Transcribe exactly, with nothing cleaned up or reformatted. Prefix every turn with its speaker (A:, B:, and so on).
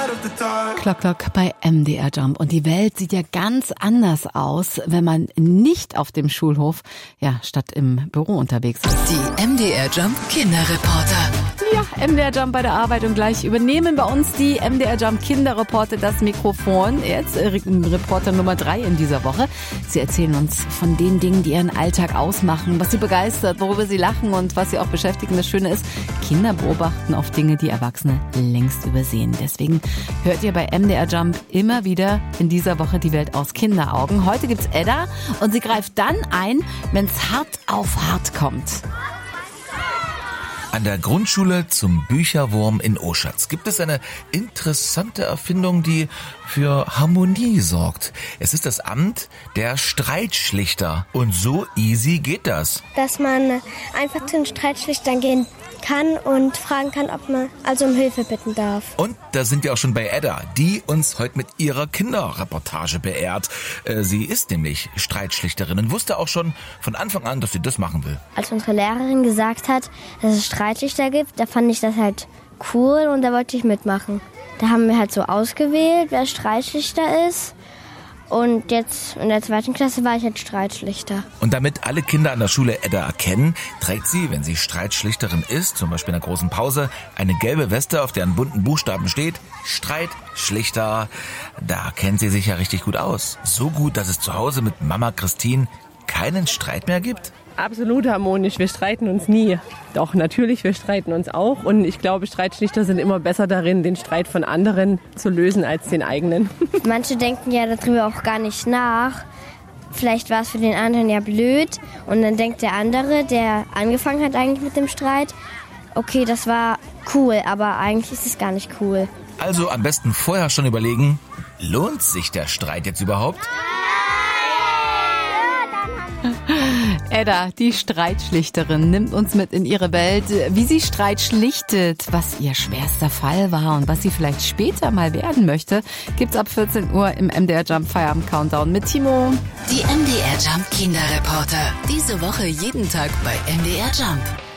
A: Klock, Klock bei M D R Jump. Und die Welt sieht ja ganz anders aus, wenn man nicht auf dem Schulhof, ja, statt im Büro unterwegs ist.
B: Die M D R Jump Kinderreporter.
A: Ja, M D R Jump bei der Arbeit und gleich übernehmen bei uns die M D R Jump Kinderreporter das Mikrofon. Jetzt äh, Reporter Nummer drei in dieser Woche. Sie erzählen uns von den Dingen, die ihren Alltag ausmachen, was sie begeistert, worüber sie lachen und was sie auch beschäftigen. Das Schöne ist, Kinder beobachten oft Dinge, die Erwachsene längst übersehen. Deswegen hört ihr bei M D R Jump immer wieder in dieser Woche die Welt aus Kinderaugen. Heute gibt's Edda und sie greift dann ein, wenn's hart auf hart kommt.
C: An der Grundschule zum Bücherwurm in Oschatz gibt es eine interessante Erfindung, die für Harmonie sorgt. Es ist das Amt der Streitschlichter. Und so easy geht das.
D: Dass man einfach zu den Streitschlichtern gehen kann und fragen kann, ob man also um Hilfe bitten darf.
C: Und da sind wir auch schon bei Edda, die uns heute mit ihrer Kinderreportage beehrt. Sie ist nämlich Streitschlichterin und wusste auch schon von Anfang an, dass sie das machen will.
D: Als unsere Lehrerin gesagt hat, dass es Streitschlichter gibt, da fand ich das halt cool und da wollte ich mitmachen. Da haben wir halt so ausgewählt, wer Streitschlichter ist. Und jetzt in der zweiten Klasse war ich halt Streitschlichter.
C: Und damit alle Kinder an der Schule Edda erkennen, trägt sie, wenn sie Streitschlichterin ist, zum Beispiel in einer großen Pause, eine gelbe Weste, auf deren bunten Buchstaben steht Streitschlichter. Da kennt sie sich ja richtig gut aus. So gut, dass es zu Hause mit Mama Christine keinen Streit mehr gibt?
E: Absolut harmonisch, wir streiten uns nie. Doch, natürlich, wir streiten uns auch. Und ich glaube, Streitschlichter sind immer besser darin, den Streit von anderen zu lösen als den eigenen.
D: Manche denken ja darüber auch gar nicht nach. Vielleicht war es für den anderen ja blöd. Und dann denkt der andere, der angefangen hat eigentlich mit dem Streit, okay, das war cool, aber eigentlich ist es gar nicht cool.
C: Also am besten vorher schon überlegen, lohnt sich der Streit jetzt überhaupt?
A: Edda, die Streitschlichterin, nimmt uns mit in ihre Welt, wie sie Streit schlichtet, was ihr schwerster Fall war und was sie vielleicht später mal werden möchte, gibt's ab vierzehn Uhr im M D R Jump Feierabend Countdown mit Timo.
B: Die M D R Jump Kinderreporter. Diese Woche jeden Tag bei M D R Jump.